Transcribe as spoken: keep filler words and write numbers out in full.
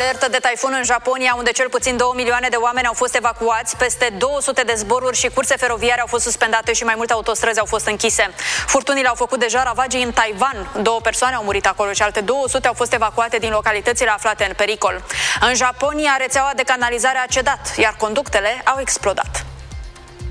Alertă de taifun în Japonia, unde cel puțin două milioane de oameni au fost evacuați, peste două sute de zboruri și curse feroviare au fost suspendate și mai multe autostrăzi au fost închise. Furtunile au făcut deja ravagii în Taiwan. Două persoane au murit acolo și alte două sute au fost evacuate din localitățile aflate în pericol. În Japonia, rețeaua de canalizare a cedat, iar conductele au explodat.